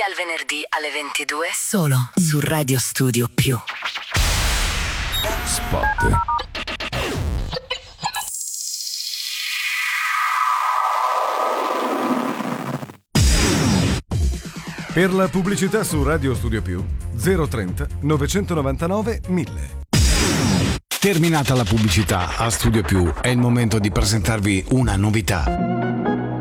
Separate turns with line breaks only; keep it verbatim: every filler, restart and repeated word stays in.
al venerdì alle ventidue solo su Radio Studio Più.
Spot. Per la pubblicità su Radio Studio Più zero trenta novecentonovantanove mille.
Terminata la pubblicità a Studio Più, è il momento di presentarvi una novità.